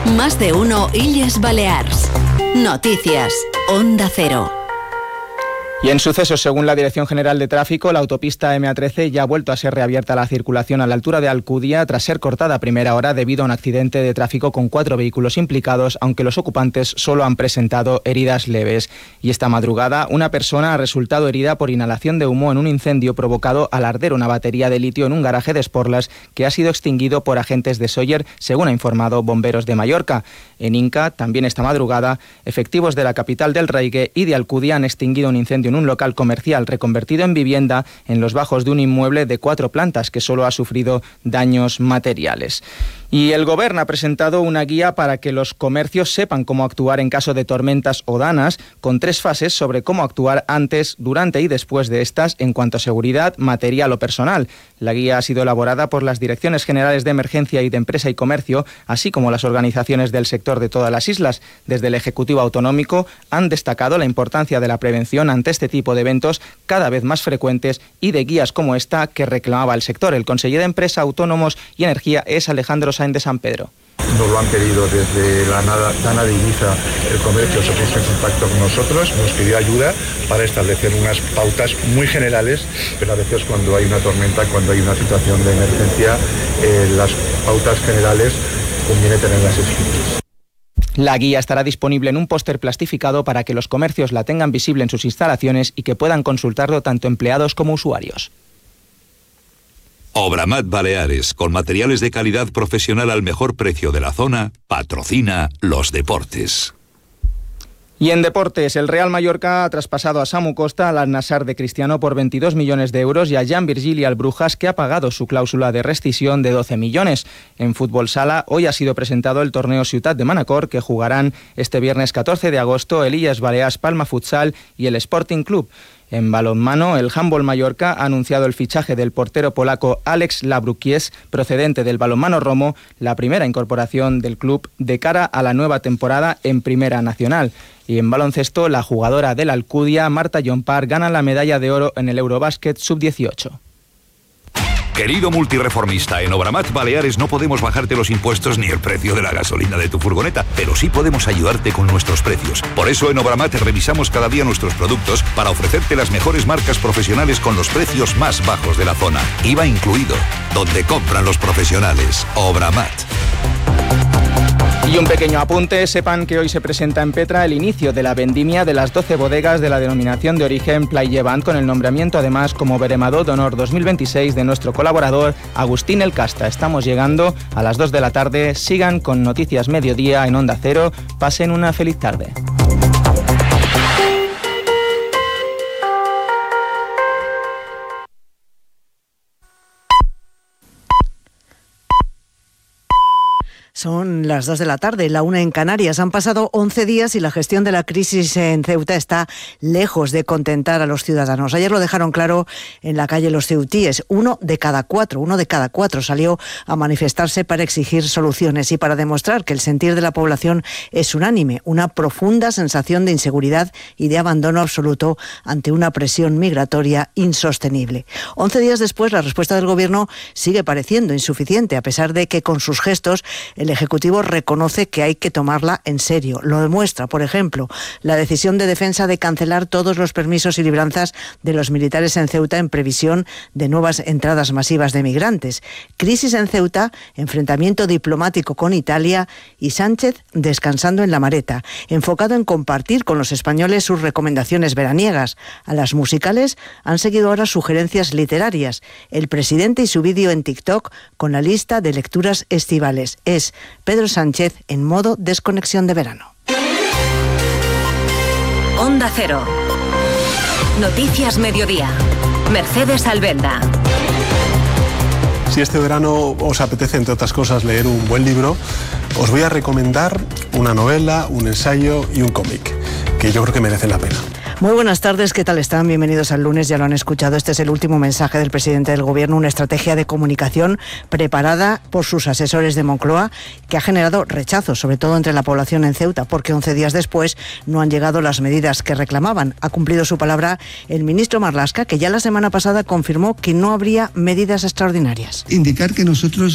Más de uno Illes Balears. Noticias. Onda Cero. Y en sucesos, según la Dirección General de Tráfico, la autopista M13 ya ha vuelto a ser reabierta a la circulación a la altura de Alcudia tras ser cortada a primera hora debido a un accidente de tráfico con 4 vehículos implicados, aunque los ocupantes solo han presentado heridas leves. Y esta madrugada, una persona ha resultado herida por inhalación de humo en un incendio provocado al arder una batería de litio en un garaje de Esporlas que ha sido extinguido por agentes de Sóller, según ha informado Bomberos de Mallorca. En Inca, también esta madrugada, efectivos de la capital del Raigue y de Alcudia han extinguido un incendio en un local comercial reconvertido en vivienda en los bajos de un inmueble de 4 plantas que solo ha sufrido daños materiales. Y el Gobierno ha presentado una guía para que los comercios sepan cómo actuar en caso de tormentas o danas, con 3 fases sobre cómo actuar antes, durante y después de estas en cuanto a seguridad, material o personal. La guía ha sido elaborada por las Direcciones Generales de Emergencia y de Empresa y Comercio, así como las organizaciones del sector de todas las islas. Desde el Ejecutivo Autonómico han destacado la importancia de la prevención ante este tipo de eventos cada vez más frecuentes y de guías como esta que reclamaba el sector. El conseller de Empresa, Autónomos y Energía es Alejandro Sáenz de San Pedro. Nos lo han pedido desde la Dana de Ibiza, el comercio se puso en contacto con nosotros, nos pidió ayuda para establecer unas pautas muy generales, pero a veces cuando hay una tormenta, cuando hay una situación de emergencia, las pautas generales conviene tenerlas escritas. La guía estará disponible en un póster plastificado para que los comercios la tengan visible en sus instalaciones y que puedan consultarlo tanto empleados como usuarios. Obramat Baleares, con materiales de calidad profesional al mejor precio de la zona, patrocina los deportes. Y en deportes, el Real Mallorca ha traspasado a Samu Costa al Al-Nassr de Cristiano por 22 millones de euros y a Jan Virgili al Brujas, que ha pagado su cláusula de rescisión de 12 millones. En fútbol sala, hoy ha sido presentado el torneo Ciutat de Manacor, que jugarán este viernes 14 de agosto el Illes Balears Palma Futsal y el Sporting Club. En balonmano, el Handball Mallorca ha anunciado el fichaje del portero polaco Alex Labrukies, procedente del balonmano Romo, la primera incorporación del club de cara a la nueva temporada en Primera Nacional. Y en baloncesto, la jugadora del Alcudia, Marta Llompart, gana la medalla de oro en el Eurobásquet Sub-18. Querido multireformista, en Obramat Baleares no podemos bajarte los impuestos ni el precio de la gasolina de tu furgoneta, pero sí podemos ayudarte con nuestros precios. Por eso en Obramat revisamos cada día nuestros productos para ofrecerte las mejores marcas profesionales con los precios más bajos de la zona. IVA incluido, donde compran los profesionales. Obramat. Y un pequeño apunte, sepan que hoy se presenta en Petra el inicio de la vendimia de las 12 bodegas de la denominación de origen Pla i Llevant, con el nombramiento además como Veremador d'Honor 2026 de nuestro colaborador Agustín El Casta. Estamos llegando a las 2 de la tarde, sigan con Noticias Mediodía en Onda Cero, pasen una feliz tarde. Son las 2 de la tarde, la 1 en Canarias. Han pasado 11 días y la gestión de la crisis en Ceuta está lejos de contentar a los ciudadanos. Ayer lo dejaron claro en la calle Los Ceutíes. Uno de cada cuatro salió a manifestarse para exigir soluciones y para demostrar que el sentir de la población es unánime, una profunda sensación de inseguridad y de abandono absoluto ante una presión migratoria insostenible. 11 días después, la respuesta del Gobierno sigue pareciendo insuficiente, a pesar de que con sus gestos el Ejecutivo reconoce que hay que tomarla en serio. Lo demuestra, por ejemplo, la decisión de Defensa de cancelar todos los permisos y libranzas de los militares en Ceuta en previsión de nuevas entradas masivas de migrantes. Crisis en Ceuta, enfrentamiento diplomático con Italia y Sánchez descansando en la Mareta, enfocado en compartir con los españoles sus recomendaciones veraniegas. A las musicales han seguido ahora sugerencias literarias. El presidente y su vídeo en TikTok con la lista de lecturas estivales. Es Pedro Sánchez en modo desconexión de verano. Onda Cero. Noticias Mediodía. Mercedes Albenda. Si este verano os apetece, entre otras cosas, leer un buen libro, os voy a recomendar una novela, un ensayo y un cómic, que yo creo que merecen la pena. Muy buenas tardes, ¿qué tal están? Bienvenidos al lunes, ya lo han escuchado. Este es el último mensaje del presidente del Gobierno, una estrategia de comunicación preparada por sus asesores de Moncloa que ha generado rechazo, sobre todo entre la población en Ceuta, porque 11 días después no han llegado las medidas que reclamaban. Ha cumplido su palabra el ministro Marlaska, que ya la semana pasada confirmó que no habría medidas extraordinarias. Indicar que nosotros